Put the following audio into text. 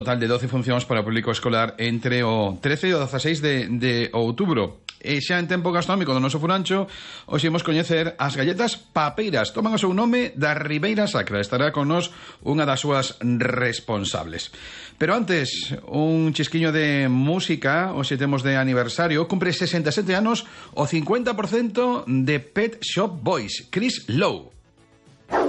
Total de 12 funcións para o público escolar entre o 13 e o 16 de outubro. E xa en tempo gastronómico do noso Furancho, hoxe imos coñecer as galletas papeiras. Toman o seu nome da Ribeira Sacra. Estará con nos unha das súas responsables. Pero antes, un chisquiño de música. Hoxe temos de aniversario. Cumpre 67 anos o 50% de Pet Shop Boys, Chris Lowe.